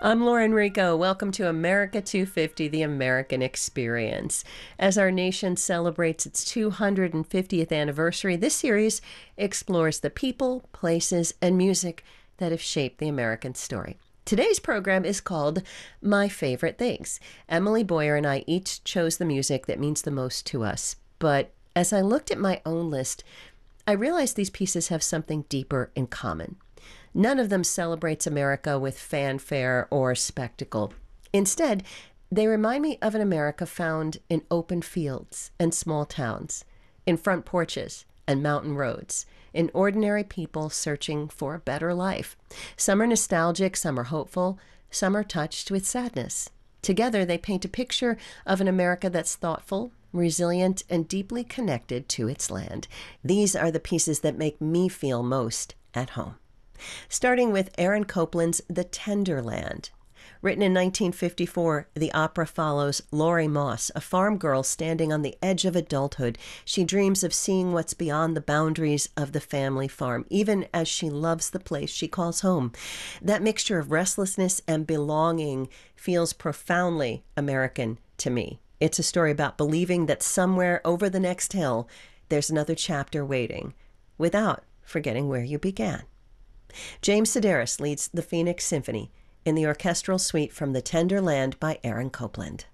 I'm Lauren Rico. Welcome to America 250, the American Experience. As our nation celebrates its 250th anniversary, this series explores the people, places, and music that have shaped the American story. Today's program is called My Favorite Things. Emily Boyer and I each chose the music that means the most to us. But as I looked at my own list, I realized these pieces have something deeper in common. None of them celebrates America with fanfare or spectacle. Instead, they remind me of an America found in open fields and small towns, in front porches and mountain roads, in ordinary people searching for a better life. Some are nostalgic, some are hopeful, some are touched with sadness. Together, they paint a picture of an America that's thoughtful, resilient, and deeply connected to its land. These are the pieces that make me feel most at home. Starting with Aaron Copland's The Tender Land. Written in 1954, the opera follows Lori Moss, a farm girl standing on the edge of adulthood. She dreams of seeing what's beyond the boundaries of the family farm, even as she loves the place she calls home. That mixture of restlessness and belonging feels profoundly American to me. It's a story about believing that somewhere over the next hill, there's another chapter waiting, without forgetting where you began. James Sedaris leads the Phoenix Symphony in the orchestral suite from The Tender Land by Aaron Copland.